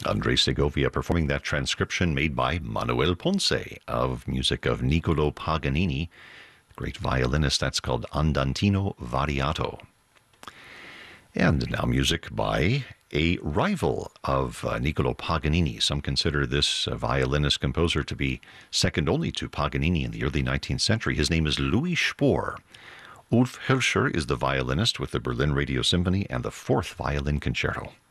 Andres Segovia performing that transcription made by Manuel Ponce of music of Niccolo Paganini, great violinist. That's called Andantino Variato. And now music by a rival of Niccolo Paganini. Some consider this violinist composer to be second only to Paganini in the early 19th century. His name is Louis Spohr. Ulf Hirscher is the violinist with the Berlin Radio Symphony and the Fourth Violin Concerto.